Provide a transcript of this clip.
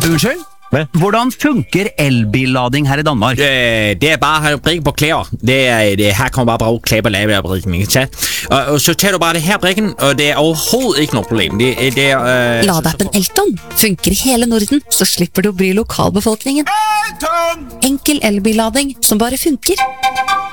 Unnskyld? Hvordan funker elbillading her i Danmark? Det bare at have brikken på klæder. Her kan man bare bruge klæder på lavebrikken, ikke sant? Og så tager du bare det her brikken, og det overhovedet ikke noget problem. Ladeappen Elton funker i hele Norden, så slipper du å bry lokalbefolkningen. Enkel elbillading som bare funker.